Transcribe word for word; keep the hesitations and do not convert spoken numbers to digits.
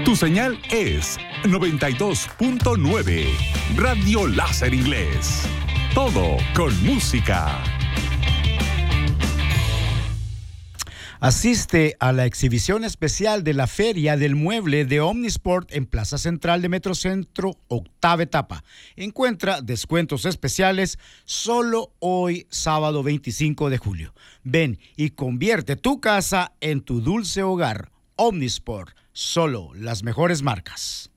Tu señal es noventa y dos punto nueve. Radio Láser Inglés. Todo con música. Asiste a la exhibición especial de la Feria del Mueble de Omnisport en Plaza Central de Metrocentro, octava etapa. Encuentra descuentos especiales solo hoy, sábado veinticinco de julio. Ven y convierte tu casa en tu dulce hogar. Omnisport, solo las mejores marcas.